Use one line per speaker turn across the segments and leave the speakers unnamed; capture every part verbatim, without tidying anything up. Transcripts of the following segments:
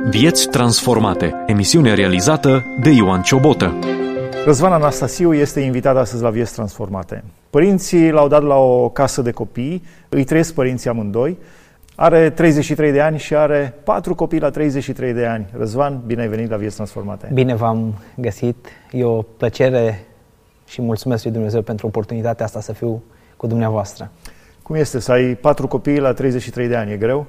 Vieți transformate. Emisiune realizată de Ioan Ciobotă.
Răzvan Anastasiu este invitat astăzi la Vieți transformate. Părinții l-au dat la o casă de copii, îi trăiesc părinții amândoi. Are treizeci și trei de ani și are patru copii la treizeci și trei de ani. Răzvan, bine ai venit la Vieți transformate.
Bine v-am găsit. E o plăcere și mulțumesc lui Dumnezeu pentru oportunitatea asta să fiu cu dumneavoastră.
Cum este să ai patru copii la treizeci și trei de ani? E greu?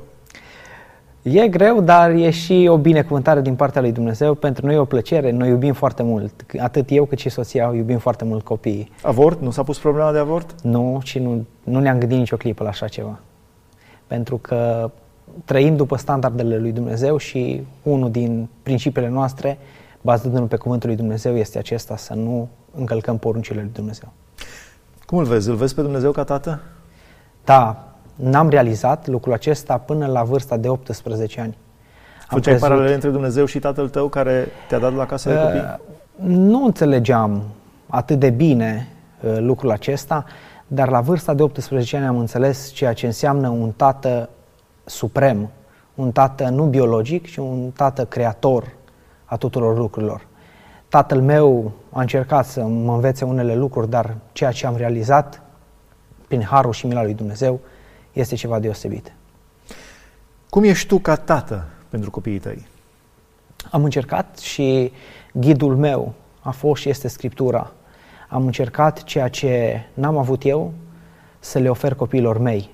E greu, dar e și o binecuvântare din partea lui Dumnezeu. Pentru noi e o plăcere, noi iubim foarte mult. Atât eu cât și soția iubim foarte mult copiii.
Avort? Nu s-a pus problema de avort?
Nu, și nu, nu ne-am gândit nicio clipă la așa ceva. Pentru că trăim după standardele lui Dumnezeu și unul din principiile noastre, bazându-ne pe cuvântul lui Dumnezeu, este acesta, să nu încălcăm poruncile lui Dumnezeu.
Cum îl vezi? Îl vezi pe Dumnezeu ca tată?
Da, n-am realizat lucrul acesta până la vârsta de optsprezece ani.
Făceai paralele între Dumnezeu și tatăl tău care te-a dat la casă de copii?
Uh, nu înțelegeam atât de bine uh, lucrul acesta, dar la vârsta de optsprezece ani am înțeles ceea ce înseamnă un tată suprem, un tată nu biologic, ci un tată creator a tuturor lucrurilor. Tatăl meu a încercat să mă învețe unele lucruri, dar ceea ce am realizat prin harul și mila lui Dumnezeu este ceva deosebit.
Cum ești tu ca tată pentru copiii tăi?
Am încercat și ghidul meu a fost și este Scriptura. Am încercat ceea ce n-am avut eu să le ofer copiilor mei,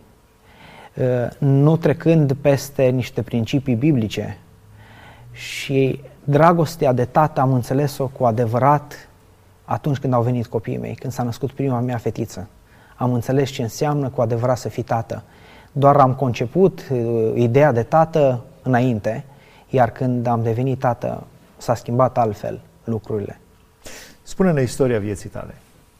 nu trecând peste niște principii biblice. Și dragostea de tată am înțeles-o cu adevărat atunci când au venit copiii mei, când s-a născut prima mea fetiță. Am înțeles ce înseamnă cu adevărat să fii tată. Doar am conceput ideea de tată înainte, iar când am devenit tată s-a schimbat altfel lucrurile.
Spune-ne istoria vieții tale.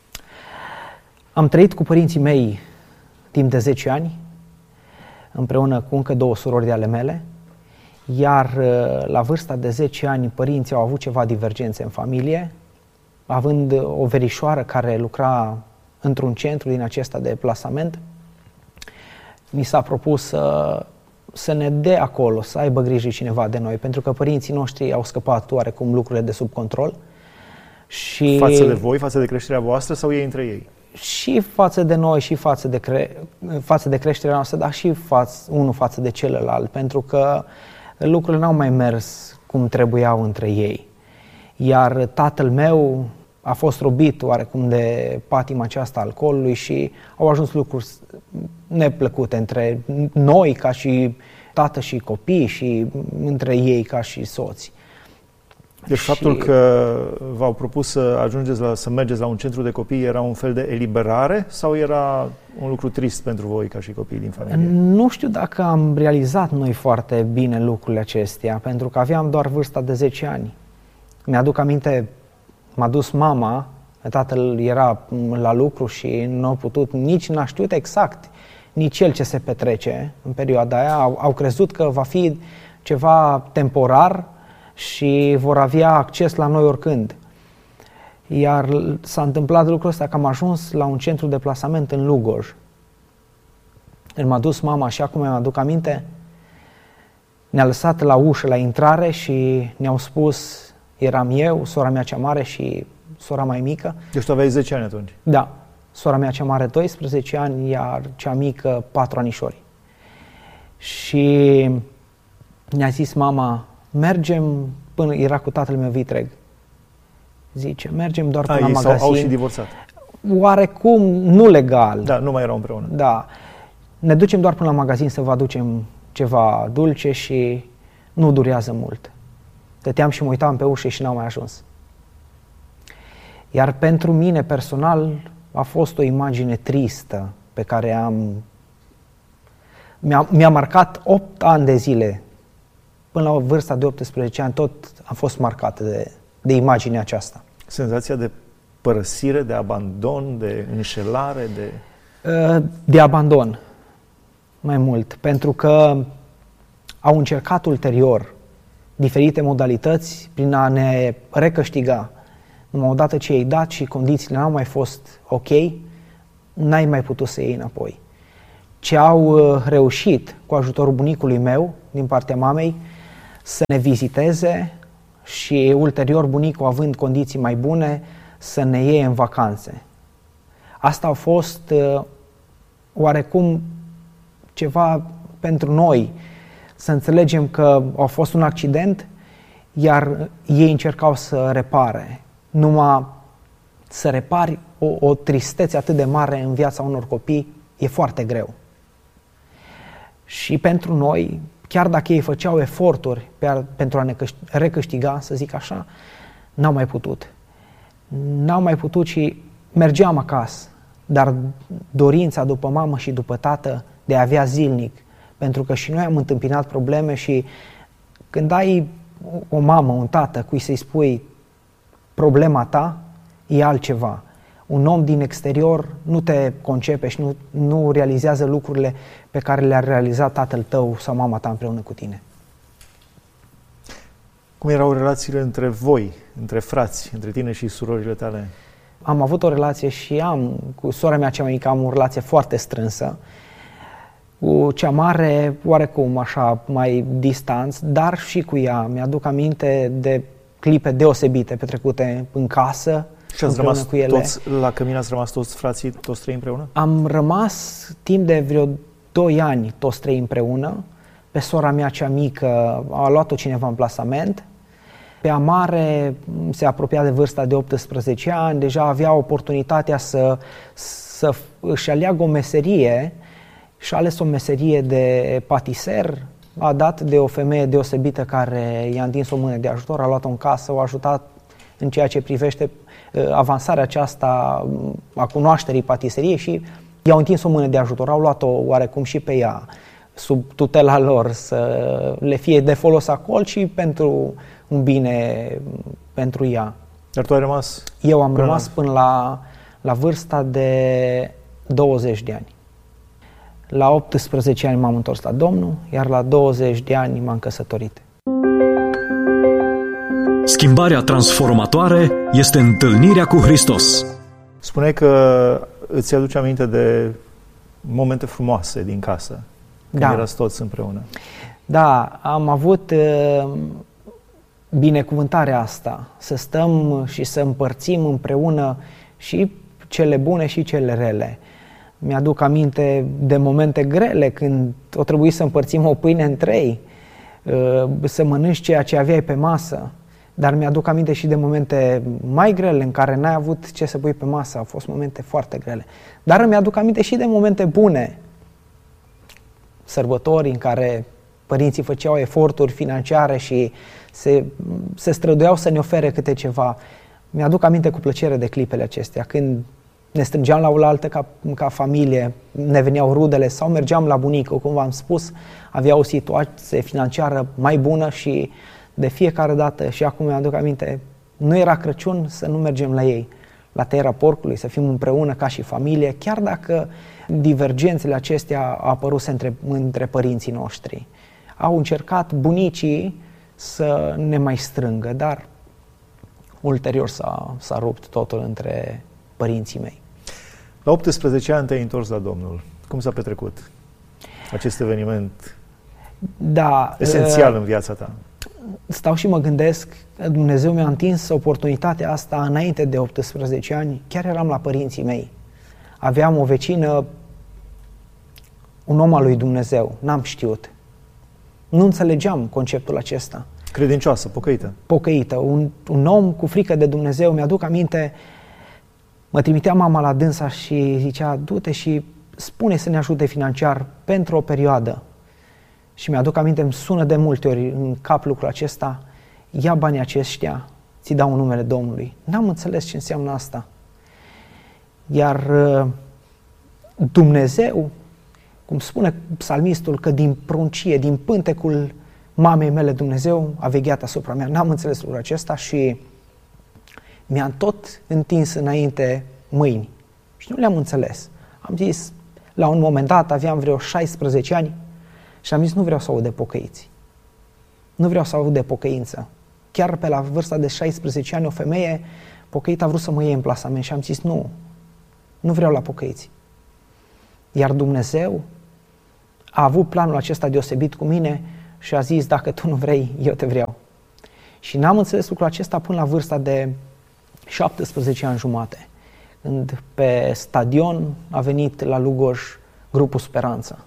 Am trăit cu părinții mei timp de zece ani, împreună cu încă două surori de ale mele, iar la vârsta de zece ani părinții au avut ceva divergențe în familie, având o verișoară care lucra într-un centru din acesta de plasament. Mi s-a propus să, să ne dea acolo, să aibă grijă cineva de noi, pentru că părinții noștri au scăpat oarecum lucrurile de sub control. Și
față de voi, față de creșterea voastră sau ei între ei?
Și față de noi, și față de, cre... față de creșterea noastră, dar și față, unul față de celălalt, pentru că lucrurile n-au mai mers cum trebuiau între ei. Iar tatăl meu a fost robit oarecum de patima aceasta alcoolului și au ajuns lucruri neplăcute între noi ca și tată și copii și între ei ca și soți.
Deci și faptul că v-au propus să ajungeți la, să mergeți la un centru de copii era un fel de eliberare sau era un lucru trist pentru voi ca și copii din familie?
Nu știu dacă am realizat noi foarte bine lucrurile acestea, pentru că aveam doar vârsta de zece ani. Mi-aduc aminte, m-a dus mama, tatăl era la lucru și nu a putut, nici n-a știut exact nici el ce se petrece în perioada aia. Au, au crezut că va fi ceva temporar și vor avea acces la noi oricând. Iar s-a întâmplat lucrul ăsta că am ajuns la un centru de plasament în Lugoj. M-a dus mama și acum mi-aduc aminte, ne-a lăsat la ușă, la intrare și ne-au spus, eram eu, sora mea cea mare și sora mai mică.
Deci tu aveai zece ani atunci?
Da. Sora mea cea mare doisprezece ani, iar cea mică patru anișori. Și ne-a zis mama, mergem până, era cu tatăl meu vitreg. Zice, mergem doar până
A,
la
ei
magazin.
Au și divorțat.
Oarecum, nu legal.
Da, nu mai erau împreună.
Da. Ne ducem doar până la magazin să vă aducem ceva dulce și nu durează mult. Stăteam și mă uitam pe ușă și n-au mai ajuns. Iar pentru mine personal a fost o imagine tristă pe care am mi-a, mi-a marcat opt ani de zile. Până la vârsta de optsprezece ani tot am fost marcat de, de imaginea aceasta.
Senzația de părăsire, de abandon, de înșelare, de...
De abandon, mai mult, pentru că au încercat ulterior diferite modalități prin a ne recăștiga. Numai odată ce i-ai dat și condițiile n-au mai fost ok, n-ai mai putut să iei înapoi. Ce au reușit cu ajutorul bunicului meu, din partea mamei, să ne viziteze și ulterior bunicul, având condiții mai bune, să ne iei în vacanțe. Asta a fost uh, oarecum ceva pentru noi, să înțelegem că a fost un accident, iar ei încercau să repare. Numai să repari o, o tristețe atât de mare în viața unor copii e foarte greu. Și pentru noi, chiar dacă ei făceau eforturi pe, pentru a ne recâștiga, să zic așa, n-au mai putut. N-au mai putut și mergeam acasă, dar dorința după mamă și după tată de a avea zilnic, pentru că și noi am întâmpinat probleme și când ai o mamă, un tată, cui să-i spui problema ta, e altceva. Un om din exterior nu te concepe și nu, nu realizează lucrurile pe care le-a realizat tatăl tău sau mama ta împreună cu tine.
Cum erau relațiile între voi, între frați, între tine și surorile tale?
Am avut o relație și am, cu sora mea cea mai mică, am o relație foarte strânsă. Cu cea mare, oarecum așa, mai distanț, dar și cu ea. Mi-aduc aminte de clipe deosebite petrecute în casă.
Și ați rămas cu ele. Toți la cămin, ați rămas toți frații, toți trei împreună?
Am rămas timp de vreo doi ani toți trei împreună. Pe sora mea cea mică a luat-o cineva în plasament. Pe a mare se apropia de vârsta de optsprezece ani, deja avea oportunitatea să, să își aleagă o meserie și a ales o meserie de patiser. A dat de o femeie deosebită care i-a întins o mână de ajutor, a luat-o în casă, o a ajutat în ceea ce privește avansarea aceasta a cunoașterii patiseriei și i-au întins o mână de ajutor, au luat-o oarecum și pe ea sub tutela lor să le fie de folos acolo și pentru un bine pentru ea.
Dar tu ai rămas?
Eu am până rămas până la, la vârsta de douăzeci de ani. La optsprezece ani m-am întors la Domnul, iar la douăzeci de ani m-am căsătorit.
Schimbarea transformatoare este întâlnirea cu Hristos.
Spune că îți aduce aminte de momente frumoase din casă, când
da.
erați toți împreună.
Da, am avut uh, binecuvântarea asta, să stăm și să împărțim împreună și cele bune și cele rele. Mi-aduc aminte de momente grele când o trebuie să împărțim o pâine în trei, uh, să mănânci ceea ce aveai pe masă. Dar mi-aduc aminte și de momente mai grele în care n-ai avut ce să pui pe masă. Au fost momente foarte grele. Dar îmi aduc aminte și de momente bune. Sărbători în care părinții făceau eforturi financiare și se, se străduiau să ne ofere câte ceva. Mi-aduc aminte cu plăcere de clipele acestea. Când ne strângeam la oaltă ca, ca familie, ne veneau rudele sau mergeam la bunicul, cum v-am spus, avea o situație financiară mai bună și de fiecare dată, și acum mi-aduc aminte, nu era Crăciun să nu mergem la ei, la tăierea porcului, să fim împreună ca și familie, chiar dacă divergențele acestea au apărut între, între părinții noștri. Au încercat bunicii să ne mai strângă, dar ulterior s-a, s-a rupt totul între părinții mei.
La optsprezece ani te-ai întors la Domnul. Cum s-a petrecut acest eveniment
da,
esențial uh, în viața ta?
Stau și mă gândesc, Dumnezeu mi-a întins oportunitatea asta înainte de optsprezece ani, chiar eram la părinții mei. Aveam o vecină, un om al lui Dumnezeu, n-am știut. Nu înțelegeam conceptul acesta.
Credincioasă, pocăită.
Pocăită, un, un om cu frică de Dumnezeu. Mi-aduc aminte, mă trimitea mama la dânsa și zicea, du-te și spune să ne ajute financiar pentru o perioadă. Și mi-aduc aminte, îmi sună de multe ori în cap lucrul acesta, ia banii aceștia, ți dau în numele Domnului. N-am înțeles ce înseamnă asta. Iar Dumnezeu, cum spune psalmistul, că din pruncie, din pântecul mamei mele Dumnezeu a vegheat asupra mea. N-am înțeles lucrul acesta și mi-am tot întins înainte mâini. Și nu le-am înțeles. Am zis, la un moment dat, aveam vreo șaisprezece ani, și am zis, nu vreau să aud de pocăiți. Nu vreau să aud de pocăință. Chiar pe la vârsta de șaisprezece ani, o femeie pocăită a vrut să mă iei în plasament și am zis, nu, nu vreau la pocăiți. Iar Dumnezeu a avut planul acesta deosebit cu mine și a zis, dacă tu nu vrei, eu te vreau. Și n-am înțeles lucrul acesta până la vârsta de șaptesprezece ani jumate, când pe stadion a venit la Lugoj grupul Speranță.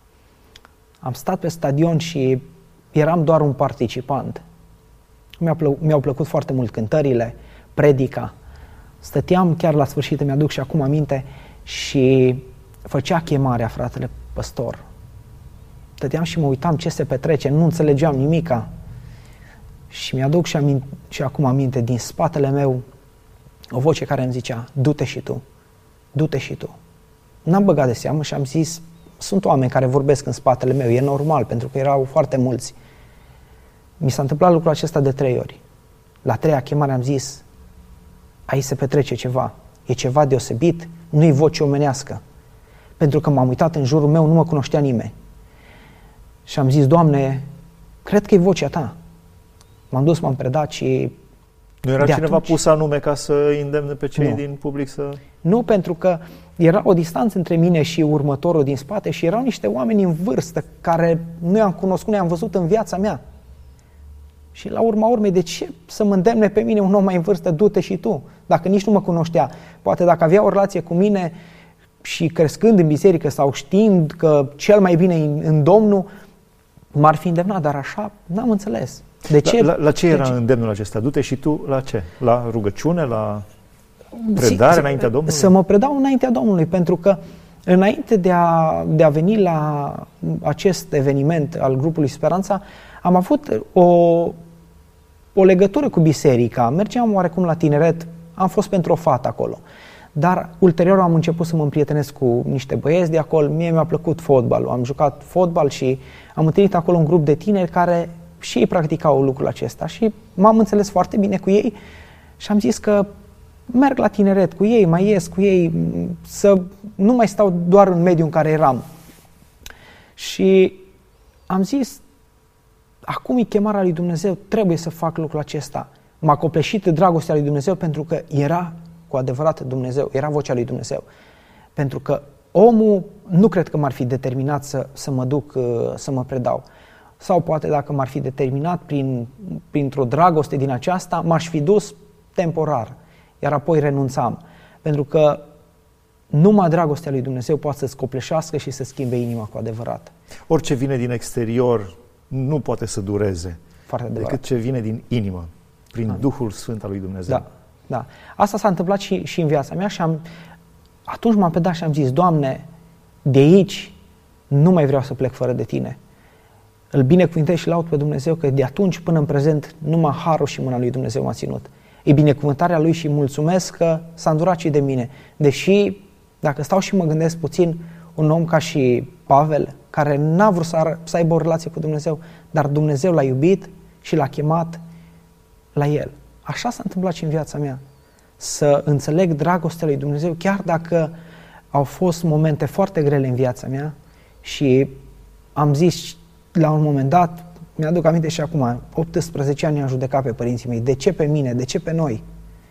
Am stat pe stadion și eram doar un participant. Mi-au, plă- mi-au plăcut foarte mult cântările, predica. Stăteam chiar la sfârșit, mi-aduc și acum aminte, și făcea chemarea fratele păstor. Stăteam și mă uitam ce se petrece, nu înțelegeam nimica. Și mi-aduc și, aminte, și acum aminte, din spatele meu, o voce care îmi zicea, du-te și tu, du-te și tu. N-am băgat de seamă și am zis, sunt oameni care vorbesc în spatele meu, e normal, pentru că erau foarte mulți. Mi s-a întâmplat lucrul acesta de trei ori. La treia chemare am zis, aici se petrece ceva, e ceva deosebit, nu-i voce omenească. Pentru că m-am uitat în jurul meu, nu mă cunoștea nimeni. Și am zis, Doamne, cred că e vocea Ta. M-am dus, m-am predat și...
Nu era
de
cineva
atunci,
pus anume ca să îndemne pe cei
Nu.
din public să...
Nu, pentru că era o distanță între mine și următorul din spate și erau niște oameni în vârstă care nu i-am cunoscut, nu i-am văzut în viața mea. Și la urma urmei, de ce să mă îndemne pe mine un om mai în vârstă, du-te și tu, dacă nici nu mă cunoștea? Poate dacă avea o relație cu mine și crescând în biserică sau știind că cel mai bine în Domnul, m-ar fi îndemnat, dar așa n-am înțeles. De ce?
La, la, la ce era
ce?
îndemnul acesta? Du-te și tu la ce? La rugăciune? La predare
Să-
înaintea Domnului?
Să mă predau înaintea Domnului, pentru că înainte de a, de a veni la acest eveniment al grupului Speranța, am avut o, o legătură cu biserica. Mergeam oarecum la tineret, am fost pentru o fată acolo. Dar ulterior am început să mă împrietenesc cu niște băieți de acolo. Mie mi-a plăcut fotbalul, am jucat fotbal și am întâlnit acolo un grup de tineri care și ei practicau lucrul acesta. Și m-am înțeles foarte bine cu ei și am zis că merg la tineret cu ei, mai ies cu ei, să nu mai stau doar în mediul în care eram. Și am zis, acum e chemarea lui Dumnezeu, trebuie să fac lucrul acesta. M-a copleșit dragostea lui Dumnezeu pentru că era cu adevărat Dumnezeu, era vocea lui Dumnezeu. Pentru că omul nu cred că m-ar fi determinat să, să mă duc, să mă predau. Sau poate dacă m-ar fi determinat prin, printr-o dragoste din aceasta, m-aș fi dus temporar, iar apoi renunțam. Pentru că numai dragostea lui Dumnezeu poate să-ți copleșească și să schimbe inima cu adevărat.
Orice vine din exterior nu poate să dureze,
Foarte adevărat.
decât ce vine din inimă, prin
Amin.
Duhul Sfânt al lui Dumnezeu.
Da, da. Asta s-a întâmplat și, și în viața mea și am, atunci m-am pedat și am zis, Doamne, de aici nu mai vreau să plec fără de Tine. Îl binecuvântez și laud pe Dumnezeu că de atunci până în prezent numai harul și mâna lui Dumnezeu m-a ținut. E binecuvântarea Lui și mulțumesc că s-a îndurat și de mine. Deși, dacă stau și mă gândesc puțin, un om ca și Pavel, care n-a vrut să, ar- să aibă o relație cu Dumnezeu, dar Dumnezeu l-a iubit și l-a chemat la el. Așa s-a întâmplat și în viața mea. Să înțeleg dragostea lui Dumnezeu, chiar dacă au fost momente foarte grele în viața mea și am zis la un moment dat, mi-aduc aminte și acum, optsprezece ani am judecat pe părinții mei. De ce pe mine? De ce pe noi?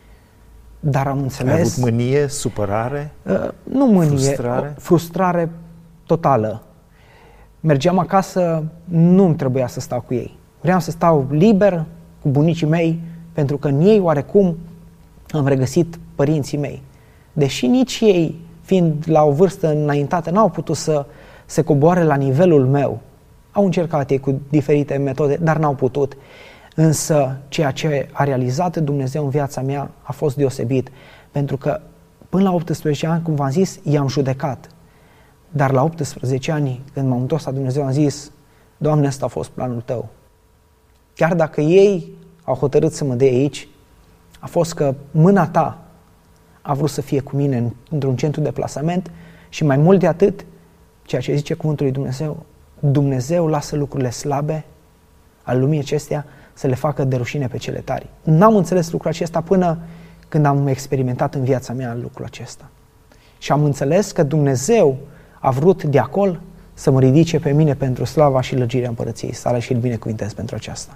Dar am înțeles...
Ai avut mânie, supărare?
Uh, nu mânie,
Frustrare?
o frustrare totală. Mergeam acasă, nu-mi trebuia să stau cu ei. Vreau să stau liber cu bunicii mei, pentru că în ei oarecum am regăsit părinții mei. Deși nici ei, fiind la o vârstă înaintată, n-au putut să se coboare la nivelul meu. Au încercat ei cu diferite metode, dar n-au putut. Însă ceea ce a realizat Dumnezeu în viața mea a fost deosebit, pentru că până la optsprezece ani, cum v-am zis, i-am judecat. Dar la optsprezece ani, când m-am întors la Dumnezeu, am zis, Doamne, ăsta a fost planul Tău. Chiar dacă ei au hotărât să mă dea aici, a fost că mâna Ta a vrut să fie cu mine într-un centru de plasament și mai mult de atât, ceea ce zice cuvântul lui Dumnezeu, Dumnezeu lasă lucrurile slabe al lumii acestea să le facă de rușine pe cele tari. N-am înțeles lucrul acesta până când am experimentat în viața mea lucrul acesta. Și am înțeles că Dumnezeu a vrut de acolo să mă ridice pe mine pentru slava și lăgirea împărăției sale și îl binecuvintez pentru aceasta.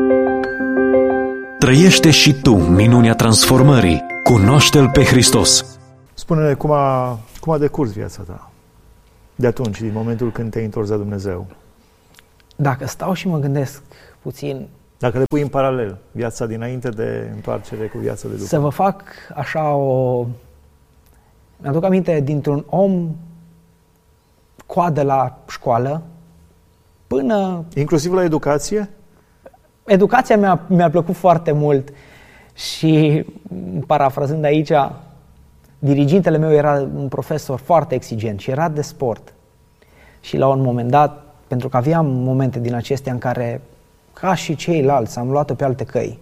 Trăiește și tu minunea transformării. Cunoaște-L pe Hristos.
Spune-ne cum a, cum a decurs viața ta de atunci, din momentul când te-ai întors la Dumnezeu.
Dacă stau și mă gândesc puțin...
Dacă le pui în paralel, viața dinainte de întoarcere cu viața de după.
Să vă fac așa o... Mi-aduc aminte dintr-un om coadă la școală până...
Inclusiv la educație?
Educația mi-a, mi-a plăcut foarte mult și, parafrazând aici, dirigintele meu era un profesor foarte exigent și era de sport. Și la un moment dat, pentru că aveam momente din acestea în care, ca și ceilalți, am luat-o pe alte căi.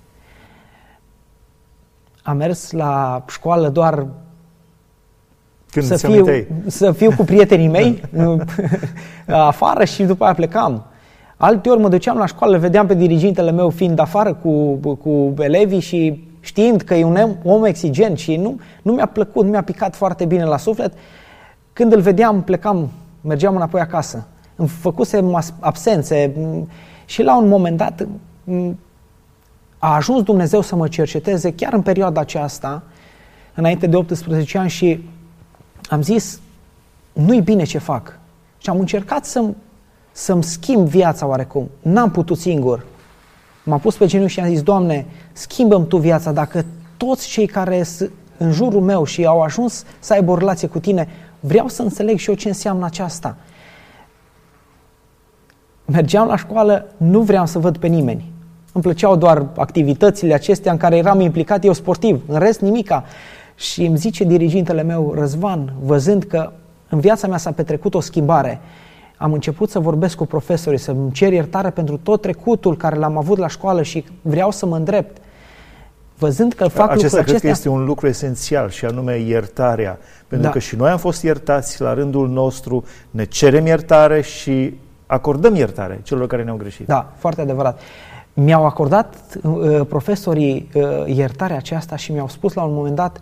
Am mers la școală doar
Când
să fiu, să fiu cu prietenii mei afară și după aia plecam. Alteori mă duceam la școală, vedeam pe dirigintele meu fiind afară cu, cu elevii și știind că e un om exigent și nu, nu mi-a plăcut, nu mi-a picat foarte bine la suflet. Când îl vedeam, plecam, mergeam înapoi acasă. Îmi făcusem absențe și la un moment dat a ajuns Dumnezeu să mă cerceteze chiar în perioada aceasta, înainte de optsprezece ani, și am zis, nu-i bine ce fac. Și am încercat să-mi, să-mi schimb viața oarecum. N-am putut singur. M-am pus pe genunchi și am zis, Doamne, schimbă-mi Tu viața. Dacă toți cei care sunt în jurul meu și au ajuns să aibă o relație cu Tine, vreau să înțeleg și eu ce înseamnă aceasta. Mergeam la școală, nu vreau să văd pe nimeni. Îmi plăceau doar activitățile acestea în care eram implicat eu sportiv. În rest, nimica. Și îmi zice dirigintele meu, Răzvan, văzând că în viața mea s-a petrecut o schimbare, am început să vorbesc cu profesorii, să-mi cer iertare pentru tot trecutul care l-am avut la școală și vreau să mă îndrept. Văzând că fac lucrul acesta...
Cred că este un lucru esențial și anume iertarea. Pentru
da.
că și noi am fost iertați la rândul nostru, ne cerem iertare și acordăm iertare celor care ne-au greșit.
Da, foarte adevărat. Mi-au acordat uh, profesorii uh, iertarea aceasta și mi-au spus la un moment dat,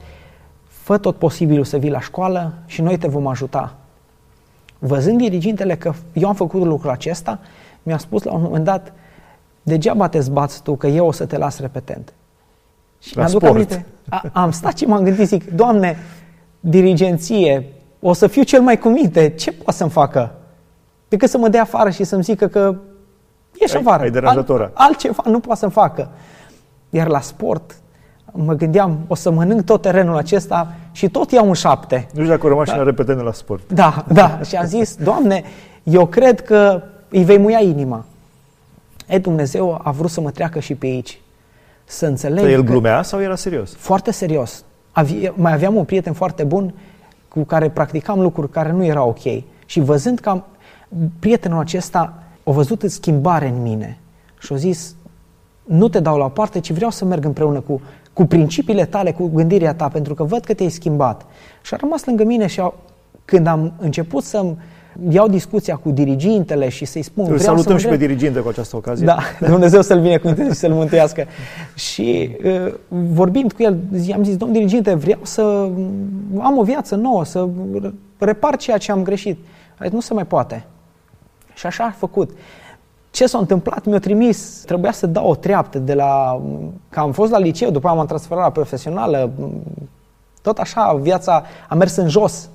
fă tot posibilul să vii la școală și noi te vom ajuta. Văzând dirigintele că eu am făcut lucrul acesta, mi-a spus la un moment dat, degeaba te zbați tu că eu o să te las repetent. Și
la sport.
Aminte, a, am stat și m-am gândit, zic, Doamne, dirigenție, o să fiu cel mai cu minte, ce poate să-mi facă? Decât să mă dea afară și să-mi zică că ieși afară.
Ai deranjatora.
Alt, altceva nu poate să-mi facă. Iar la sport, mă gândeam, o să mănânc tot terenul acesta și tot iau un șapte.
Nu știu dacă o rămas și la repetene la sport.
Da, da. Și am zis, Doamne, eu cred că îi vei muia inima. E, Dumnezeu a vrut să mă treacă și pe aici. Să înțeleg
că el
că...
glumea sau era serios?
Foarte serios. Avie, mai aveam un prieten foarte bun cu care practicam lucruri care nu erau ok. Și văzând că am, prietenul acesta a văzut schimbare în mine și a zis, nu te dau la o parte, ci vreau să merg împreună cu, cu principiile tale, cu gândirea ta, pentru că văd că te-ai schimbat. Și a rămas lângă mine și a, când am început să-mi iau discuția cu dirigintele și să-i spun...
Îl salutăm și pe diriginte cu această ocazie.
Da, Dumnezeu să-l binecuvânteze și să-l mântuiască. Și uh, vorbind cu el, am zis, domn diriginte, vreau să am o viață nouă, să repar ceea ce am greșit. A zis, nu se mai poate. Și așa a făcut. Ce s-a întâmplat? Mi-a trimis, trebuia să dau o treaptă de la... Că am fost la liceu, după aia m-am transferat la profesională, tot așa, viața a mers în jos.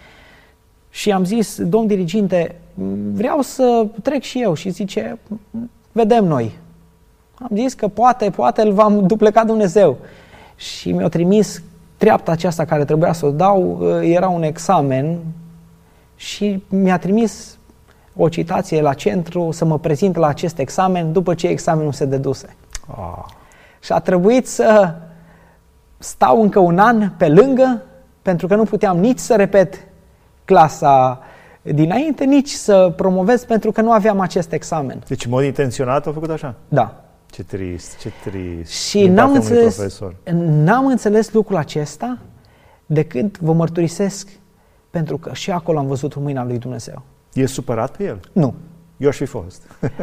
Și am zis, domn diriginte, vreau să trec și eu. Și zice, vedem noi. Am zis că poate, poate îl va dupleca Dumnezeu. Și mi-a trimis treapta aceasta care trebuia să o dau, era un examen și mi-a trimis o citație la centru să mă prezint la acest examen după ce examenul se deduse.
Ah.
Și a trebuit să stau încă un an pe lângă, pentru că nu puteam nici să repet clasa dinainte, nici să promovez, pentru că nu aveam acest examen.
Deci, în mod intenționat, a făcut așa?
Da.
Ce trist, ce trist.
Și n-am înțeles, n-am înțeles lucrul acesta decât vă mărturisesc, pentru că și acolo am văzut mâina lui Dumnezeu.
E supărat pe el?
Nu.
Eu aș fi fost.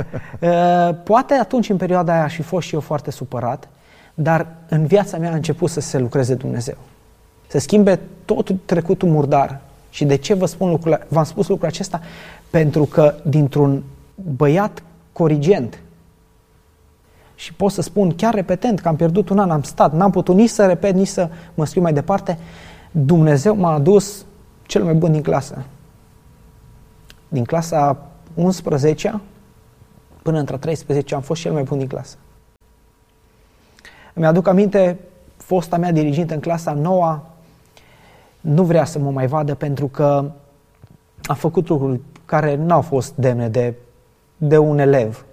Poate atunci, în perioada aia, aș fi fost și eu foarte supărat, dar în viața mea a început să se lucreze Dumnezeu. Să schimbe tot trecutul murdar. Și de ce vă spun lucrul, v-am spus lucrul acesta? Pentru că dintr-un băiat corigent, și pot să spun chiar repetent că am pierdut un an, am stat, n-am putut nici să repet, nici să mă scriu mai departe, Dumnezeu m-a adus cel mai bun din clasă. Din clasa unsprezecea până între treisprezece am fost cel mai bun din clasă. Îmi aduc aminte, fosta mea dirigintă în clasa noua nu vrea să mă mai vadă pentru că a făcut lucruri care n-au fost demne de, de un elev.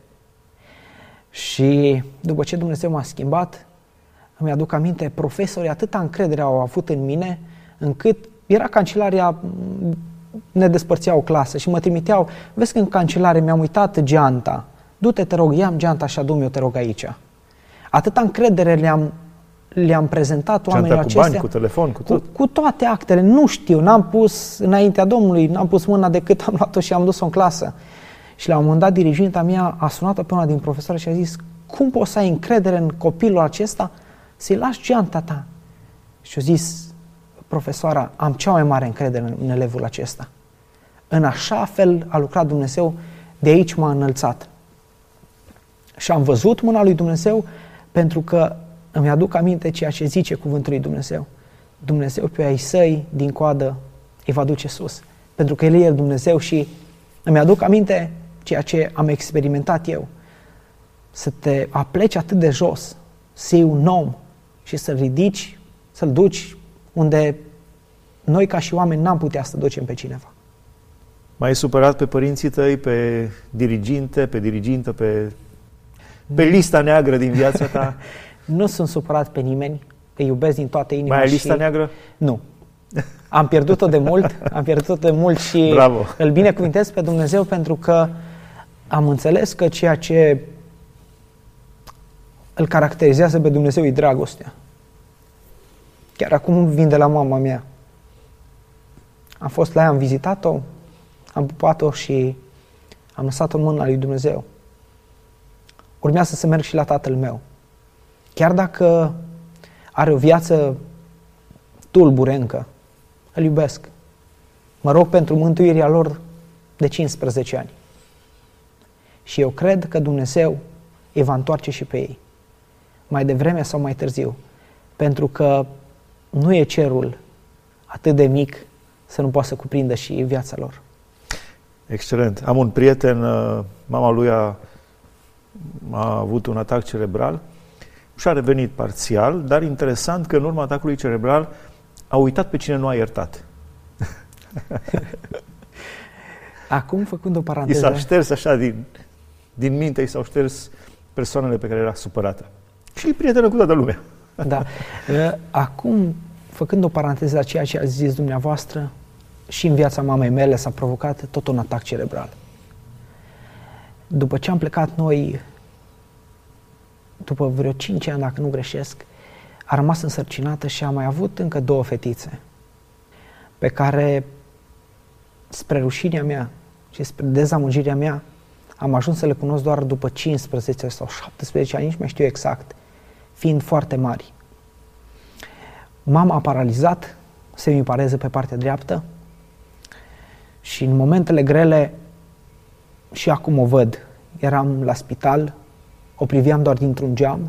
Și după ce Dumnezeu m-a schimbat, îmi aduc aminte, profesorii atâta încredere au avut în mine, încât era cancelaria, ne despărțeau o clasă și mă trimiteau, vezi că în cancelare mi-am uitat geanta, du-te, te rog, ia-mi geanta și adu-mi, eu te rog aici. Atâta încredere le-am, le-am prezentat oamenilor acestea.
Cu bani, cu telefon, cu tot?
Cu, cu toate actele, nu știu, n-am pus înaintea Domnului, n-am pus mâna decât am luat-o și am dus-o în clasă. Și la un moment dat diriginta mea a sunat-o pe una din profesoare și a zis: cum poți să ai încredere în copilul acesta să-i lași geanta ta? Și a zis profesoara: am cea mai mare încredere în elevul acesta. În așa fel a lucrat Dumnezeu, de aici m-a înălțat. Și am văzut mâna lui Dumnezeu pentru că îmi aduc aminte ceea ce zice cuvântul lui Dumnezeu. Dumnezeu pe ai săi din coadă îi va duce sus. Pentru că El e Dumnezeu și îmi aduc aminte ceea ce am experimentat eu. Să te apleci atât de jos, să iei un om și să-l ridici, să-l duci unde noi ca și oameni n-am putea să ducem pe cineva.
M-ai supărat pe părinții tăi, pe diriginte, pe dirigintă, pe, pe lista neagră din viața ta?
Nu sunt supărat pe nimeni, îi iubesc din toată inima.
Mai ai lista
și...
neagră?
Nu. Am pierdut-o de mult, am pierdut-o de mult și
Bravo.
Îl binecuvântez pe Dumnezeu pentru că am înțeles că ceea ce îl caracterizează pe Dumnezeu e dragostea. Chiar acum vin de la mama mea. Am fost la ea, am vizitat-o, am pupat-o și am lăsat-o în mâna lui Dumnezeu. Urmează să merg și la tatăl meu. Chiar dacă are o viață tulbure încă, îl iubesc. Mă rog pentru mântuirea lor de cincisprezece ani. Și eu cred că Dumnezeu îi va întoarce și pe ei. Mai devreme sau mai târziu. Pentru că nu e cerul atât de mic să nu poată să cuprindă și viața lor.
Excelent. Am un prieten, mama lui a, a avut un atac cerebral și a revenit parțial, dar interesant că în urma atacului cerebral a uitat pe cine nu a iertat.
Acum, făcând o paranteză...
I s-a șters așa din, din minte, i s-au șters persoanele pe care era supărată. Și e prietenă cu toată lumea.
Da. Acum, făcând o paranteză la ceea ce a zis dumneavoastră, și în viața mamei mele s-a provocat tot un atac cerebral. După ce am plecat noi, după vreo cinci ani, dacă nu greșesc, a rămas însărcinată și a mai avut încă două fetițe, pe care, spre rușinea mea și spre dezamăgirea mea, am ajuns să le cunosc doar după cincisprezece sau șaptesprezece ani, nici mai știu exact, fiind foarte mari. Mama a paralizat, semipareză pe partea dreaptă, și în momentele grele, și acum o văd, eram la spital, o priveam doar dintr-un geam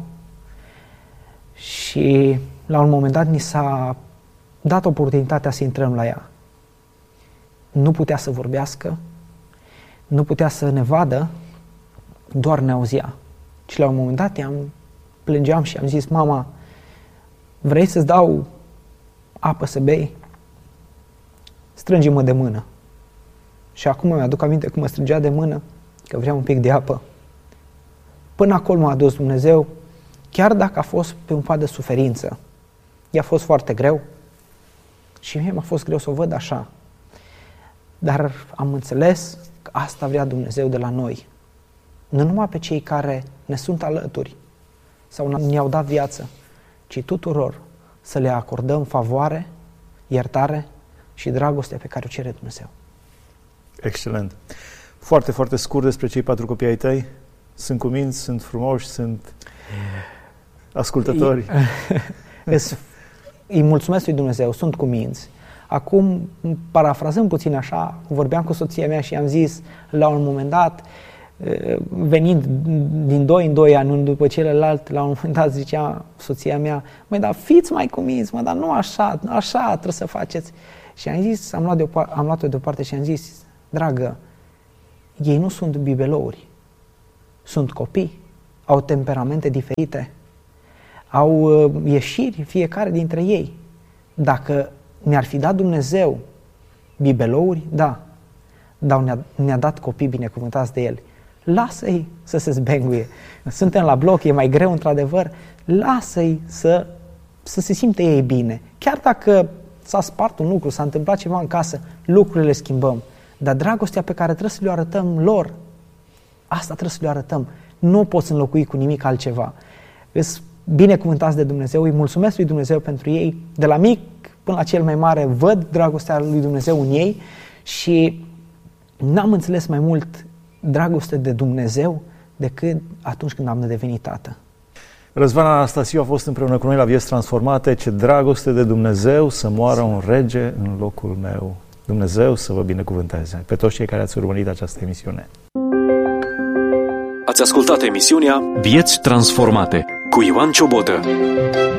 și la un moment dat ni s-a dat oportunitatea să intrăm la ea. Nu putea să vorbească, nu putea să ne vadă, doar ne auzea. Și la un moment dat am plângeam și am zis: mama, vrei să-ți dau apă să bei? Strânge-mă de mână. Și acum îmi aduc aminte cum mă strângea de mână, că vreau un pic de apă. Până acolo m-a adus Dumnezeu, chiar dacă a fost pe un pat de suferință. I-a fost foarte greu și mie m-a fost greu să o văd așa. Dar am înțeles că asta vrea Dumnezeu de la noi. Nu numai pe cei care ne sunt alături sau ne-au dat viață, ci tuturor să le acordăm favoare, iertare și dragoste pe care o cere Dumnezeu. Excelent.
Foarte, foarte scurt despre cei patru copii ai tăi. Sunt cuminți, sunt frumoși, sunt ascultători.
Îi mulțumesc lui Dumnezeu, sunt cuminți. Acum, parafrazând puțin așa, vorbeam cu soția mea și i-am zis la un moment dat, venind din doi în doi ani, unul după celălalt, la un moment dat zicea soția mea: măi, dar fiți mai cuminți, mă, dar nu așa, așa trebuie să faceți. Și am zis, am luat deoparte, am luat-o deoparte și am zis: dragă, ei nu sunt bibelouri. sunt copii, au temperamente diferite, au ieșiri fiecare dintre ei. Dacă ne-ar fi dat Dumnezeu bibelouri, da, dar ne-a, ne-a dat copii binecuvântați de El. Lasă-i să se zbenguie. Suntem la bloc, e mai greu într-adevăr, lasă-i să, să se simte ei bine. Chiar dacă s-a spart un lucru, s-a întâmplat ceva în casă, lucrurile le schimbăm. Dar dragostea pe care trebuie să le arătăm lor, asta trebuie să le arătăm. Nu poți înlocui cu nimic altceva. Îs binecuvântați de Dumnezeu, îi mulțumesc lui Dumnezeu pentru ei. De la mic până la cel mai mare văd dragostea lui Dumnezeu în ei și n-am înțeles mai mult dragoste de Dumnezeu decât atunci când am devenit tată.
Răzvan Anastasiu a fost împreună cu noi la Vieți Transformate. Ce dragoste de Dumnezeu să moară un rege în locul meu. Dumnezeu să vă binecuvânteze pe toți cei care ați urmărit această emisiune.
Ați ascultat emisiunea Vieți Transformate cu Ioan Ciobodă.